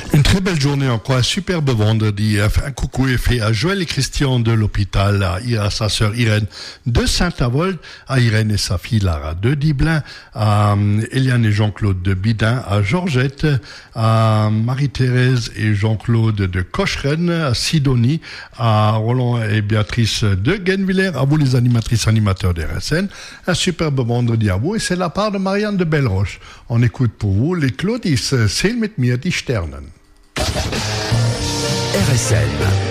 Une très belle journée encore, un superbe vendredi. Un coucou est fait à Joël et Christian de l'hôpital, à sa sœur Irène de Saint-Avold, à Irène et sa fille Lara de Diblin, à Eliane et Jean-Claude de Bidin, à Georgette, à Marie-Thérèse et Jean-Claude de Cocheren, à Sidonie, à Roland et Béatrice de Guenvillers, à vous les animatrices animateurs des RSN. Un superbe vendredi à vous et c'est la part de Marianne de Belleroche. On écoute pour vous les Claudis, Seel mit mir die Sternen. RSN.